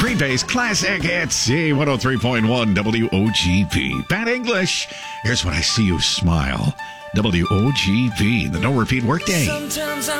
Green Day's classic hits, C103.1 WOGP. Bad English. Here's when I see you smile. WOGP, the no repeat workday. Sometimes